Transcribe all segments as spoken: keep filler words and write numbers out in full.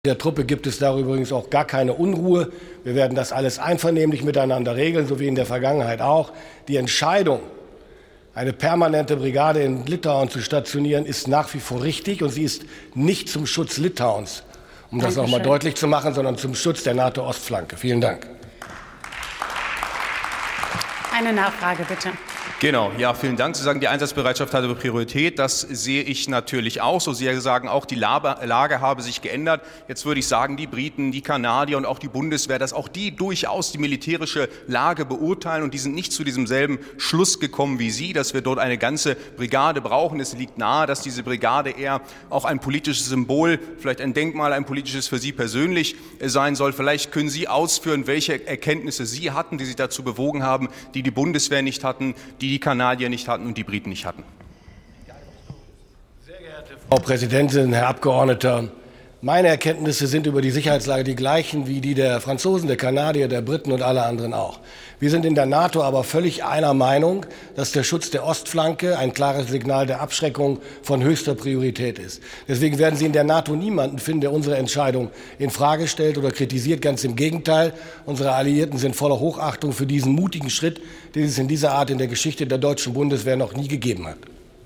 der Truppe gibt es darüber übrigens auch gar keine Unruhe. Wir werden das alles einvernehmlich miteinander regeln, so wie in der Vergangenheit auch. Die Entscheidung, eine permanente Brigade in Litauen zu stationieren, ist nach wie vor richtig, und sie ist nicht zum Schutz Litauens, um das noch mal deutlich zu machen, sondern zum Schutz der NATO-Ostflanke. Vielen Dank. Eine Nachfrage, bitte. Genau, ja, vielen Dank. Sie sagen, die Einsatzbereitschaft hatte Priorität. Das sehe ich natürlich auch so. Sie sagen auch, die Lage habe sich geändert. Jetzt würde ich sagen, die Briten, die Kanadier und auch die Bundeswehr, dass auch die durchaus die militärische Lage beurteilen, und die sind nicht zu diesem selben Schluss gekommen wie Sie, dass wir dort eine ganze Brigade brauchen. Es liegt nahe, dass diese Brigade eher auch ein politisches Symbol, vielleicht ein Denkmal, ein politisches für Sie persönlich sein soll. Vielleicht können Sie ausführen, welche Erkenntnisse Sie hatten, die Sie dazu bewogen haben, die die Bundeswehr nicht hatten, die die Kanadier nicht hatten und die Briten nicht hatten. Sehr geehrte Frau Präsidentin, Herr Abgeordneter, meine Erkenntnisse sind über die Sicherheitslage die gleichen wie die der Franzosen, der Kanadier, der Briten und aller anderen auch. Wir sind in der NATO aber völlig einer Meinung, dass der Schutz der Ostflanke ein klares Signal der Abschreckung von höchster Priorität ist. Deswegen werden Sie in der NATO niemanden finden, der unsere Entscheidung in Frage stellt oder kritisiert. Ganz im Gegenteil. Unsere Alliierten sind voller Hochachtung für diesen mutigen Schritt, den es in dieser Art in der Geschichte der deutschen Bundeswehr noch nie gegeben hat.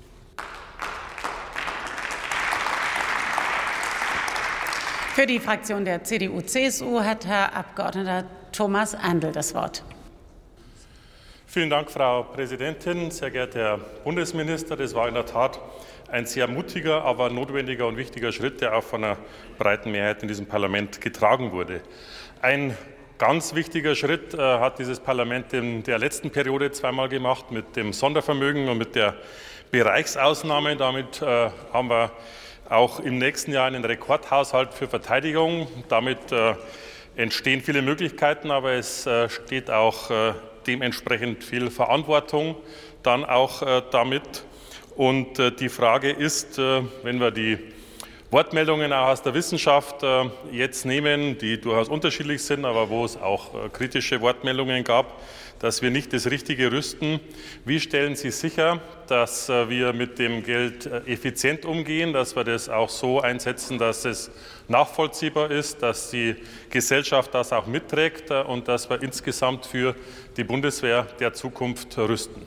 Für die Fraktion der C D U C S U hat Herr Abgeordneter Thomas Andl das Wort. Vielen Dank, Frau Präsidentin. Sehr geehrter Herr Bundesminister, das war in der Tat ein sehr mutiger, aber notwendiger und wichtiger Schritt, der auch von einer breiten Mehrheit in diesem Parlament getragen wurde. Ein ganz wichtiger Schritt äh, hat dieses Parlament in der letzten Periode zweimal gemacht, mit dem Sondervermögen und mit der Bereichsausnahme. Damit äh, haben wir auch im nächsten Jahr einen Rekordhaushalt für Verteidigung. Damit äh, entstehen viele Möglichkeiten, aber es äh, steht auch äh, dementsprechend viel Verantwortung dann auch äh, damit. Und äh, die Frage ist, äh, wenn wir die Wortmeldungen auch aus der Wissenschaft äh, jetzt nehmen, die durchaus unterschiedlich sind, aber wo es auch äh, kritische Wortmeldungen gab, dass wir nicht das Richtige rüsten. Wie stellen Sie sicher, dass äh, wir mit dem Geld äh, effizient umgehen, dass wir das auch so einsetzen, dass es nachvollziehbar ist, dass die Gesellschaft das auch mitträgt äh, und dass wir insgesamt für die Bundeswehr der Zukunft rüsten?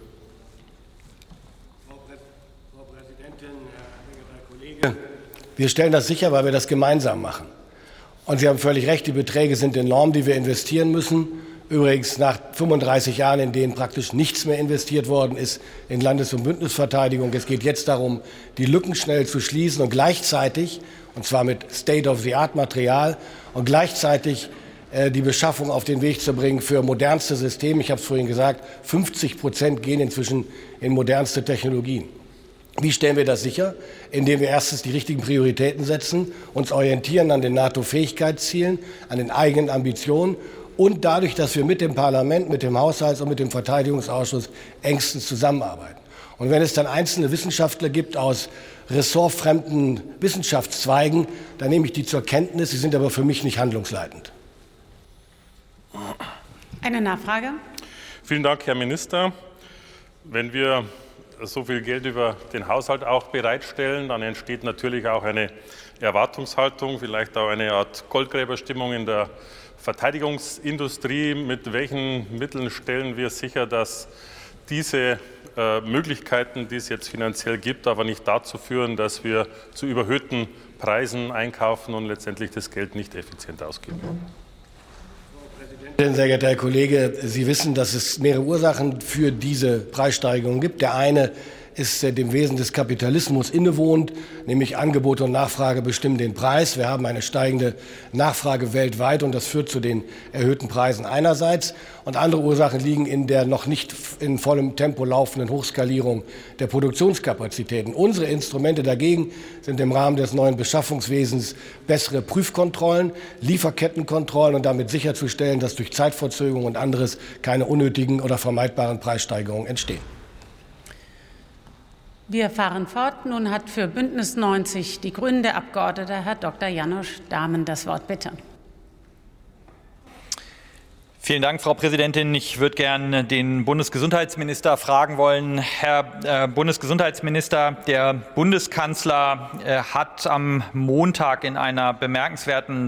Frau Präsidentin, Herr Kollege, wir stellen das sicher, weil wir das gemeinsam machen. Und Sie haben völlig recht, die Beträge sind enorm, die wir investieren müssen. Übrigens nach fünfunddreißig Jahren, in denen praktisch nichts mehr investiert worden ist in Landes- und Bündnisverteidigung. Es geht jetzt darum, die Lücken schnell zu schließen und gleichzeitig, und zwar mit State-of-the-Art-Material, und gleichzeitig äh, die Beschaffung auf den Weg zu bringen für modernste Systeme. Ich habe es vorhin gesagt, fünfzig Prozent gehen inzwischen in modernste Technologien. Wie stellen wir das sicher? Indem wir erstens die richtigen Prioritäten setzen, uns orientieren an den NATO-Fähigkeitszielen, an den eigenen Ambitionen und dadurch, dass wir mit dem Parlament, mit dem Haushalts- und mit dem Verteidigungsausschuss engstens zusammenarbeiten. Und wenn es dann einzelne Wissenschaftler gibt aus ressortfremden Wissenschaftszweigen, dann nehme ich die zur Kenntnis. Sie sind aber für mich nicht handlungsleitend. Eine Nachfrage. Vielen Dank, Herr Minister. Wenn wir so viel Geld über den Haushalt auch bereitstellen, dann entsteht natürlich auch eine Erwartungshaltung, vielleicht auch eine Art Goldgräberstimmung in der Verteidigungsindustrie. Mit welchen Mitteln stellen wir sicher, dass diese äh, Möglichkeiten, die es jetzt finanziell gibt, aber nicht dazu führen, dass wir zu überhöhten Preisen einkaufen und letztendlich das Geld nicht effizient ausgeben? Sehr geehrter Herr Kollege, Sie wissen, dass es mehrere Ursachen für diese Preissteigerung gibt. Der eine ist dem Wesen des Kapitalismus innewohnt, nämlich Angebot und Nachfrage bestimmen den Preis. Wir haben eine steigende Nachfrage weltweit und das führt zu den erhöhten Preisen einerseits. Und andere Ursachen liegen in der noch nicht in vollem Tempo laufenden Hochskalierung der Produktionskapazitäten. Unsere Instrumente dagegen sind im Rahmen des neuen Beschaffungswesens bessere Prüfkontrollen, Lieferkettenkontrollen und damit sicherzustellen, dass durch Zeitverzögerung und anderes keine unnötigen oder vermeidbaren Preissteigerungen entstehen. Wir fahren fort. Nun hat für Bündnis neunzig Die Grünen der Abgeordnete Herr Doktor János Dámen das Wort. Bitte. Vielen Dank, Frau Präsidentin. Ich würde gerne den Bundesgesundheitsminister fragen wollen. Herr äh, Bundesgesundheitsminister, der Bundeskanzler äh, hat am Montag in einer bemerkenswerten